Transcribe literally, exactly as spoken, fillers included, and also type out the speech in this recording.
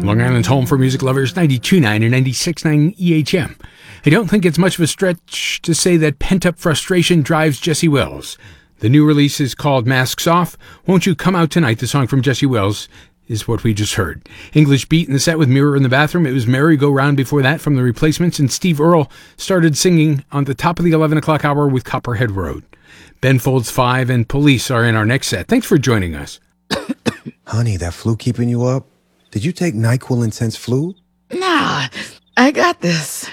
Long Island's home for music lovers, ninety-two point nine and ninety-six point nine E H M. I don't think it's much of a stretch to say that pent-up frustration drives Jesse Wells. The new release is called Masks Off. Won't You Come Out Tonight? The song from Jesse Wells is what we just heard. English Beat in the set with Mirror in the Bathroom. It was Merry Go Round before that from The Replacements, and Steve Earle started singing on the top of the eleven o'clock hour with Copperhead Road. Ben Folds five and Police are in our next set. Thanks for joining us. Honey, that flu keeping you up? Did you take NyQuil Intense Flu? Nah, I got this.